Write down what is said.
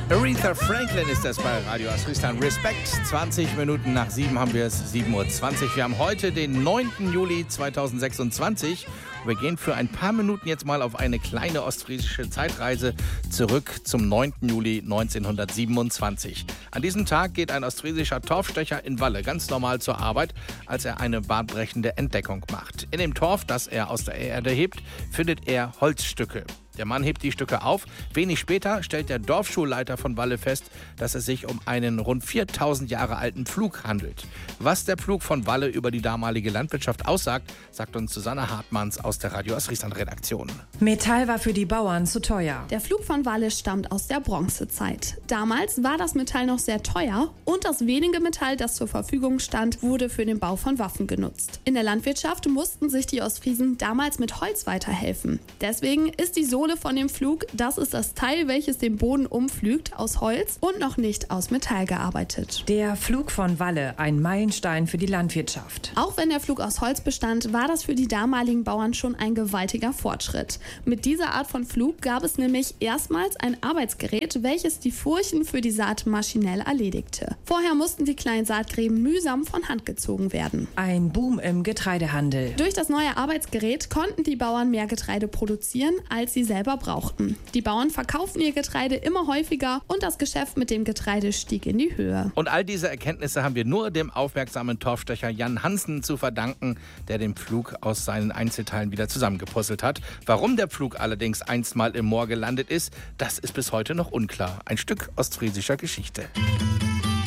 Aretha Franklin ist das bei Radio Ostfriesland. Respekt, 20 Minuten nach 7 haben wir es, 7:20 Uhr. Wir haben heute den 9. Juli 2026. Wir gehen für ein paar Minuten jetzt mal auf eine kleine ostfriesische Zeitreise zurück zum 9. Juli 1927. An diesem Tag geht ein ostfriesischer Torfstecher in Walle ganz normal zur Arbeit, als er eine bahnbrechende Entdeckung macht. In dem Torf, das er aus der Erde hebt, findet er Holzstücke. Der Mann hebt die Stücke auf. Wenig später stellt der Dorfschulleiter von Walle fest, dass es sich um einen rund 4000 Jahre alten Pflug handelt. Was der Pflug von Walle über die damalige Landwirtschaft aussagt, sagt uns Susanne Hartmanns aus der Radio Ostfriesland-Redaktion. Metall war für die Bauern zu teuer. Der Pflug von Walle stammt aus der Bronzezeit. Damals war das Metall noch sehr teuer und das wenige Metall, das zur Verfügung stand, wurde für den Bau von Waffen genutzt. In der Landwirtschaft mussten sich die Ostfriesen damals mit Holz weiterhelfen. Deswegen ist die Sohle von dem Pflug, das ist das Teil, welches den Boden umpflügt, aus Holz und noch nicht aus Metall gearbeitet. Der Pflug von Walle, ein Meilenstein für die Landwirtschaft. Auch wenn der Pflug aus Holz bestand, war das für die damaligen Bauern schon ein gewaltiger Fortschritt. Mit dieser Art von Pflug gab es nämlich erstmals ein Arbeitsgerät, welches die Furchen für die Saat maschinell erledigte. Vorher mussten die kleinen Saatgräben mühsam von Hand gezogen werden. Ein Boom im Getreidehandel. Durch das neue Arbeitsgerät konnten die Bauern mehr Getreide produzieren, als sie selber brauchten. Die Bauern verkauften ihr Getreide immer häufiger und das Geschäft mit dem Getreide stieg in die Höhe. Und all diese Erkenntnisse haben wir nur dem aufmerksamen Torfstecher Jan Hansen zu verdanken, der den Pflug aus seinen Einzelteilen wieder zusammengepuzzelt hat. Warum der Pflug allerdings einstmal im Moor gelandet ist, das ist bis heute noch unklar. Ein Stück ostfriesischer Geschichte.